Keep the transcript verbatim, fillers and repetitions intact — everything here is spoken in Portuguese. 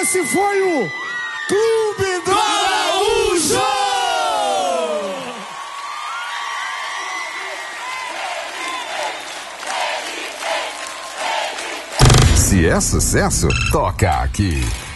Esse foi o Clube do Araújo! Se é sucesso, toca aqui.